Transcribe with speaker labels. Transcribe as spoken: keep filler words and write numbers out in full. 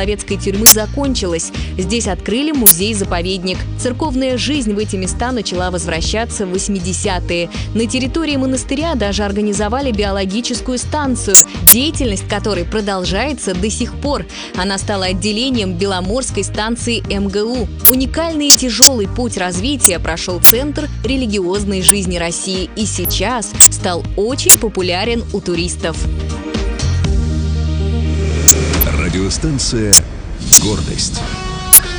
Speaker 1: советской тюрьмы закончилась. Здесь открыли музей-заповедник. Церковная жизнь в эти места начала возвращаться в восьмидесятые. На территории монастыря даже организовали биологическую станцию, деятельность которой продолжается до сих пор. Она стала отделением Беломорской станции эм гэ у. Уникальный и тяжелый путь развития прошел Центр религиозной жизни России и сейчас стал очень популярен у туристов.
Speaker 2: Радиостанция «Гордость».